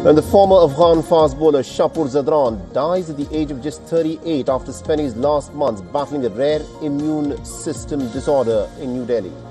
And the former Afghan fast bowler Shapur Zadran dies at the age of just 38 after spending his last months battling a rare immune system disorder in New Delhi.